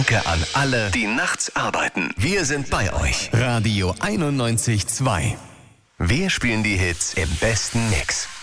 Danke an alle, die nachts arbeiten. Wir sind bei euch. Radio 91.2. Wir spielen die Hits im besten Mix.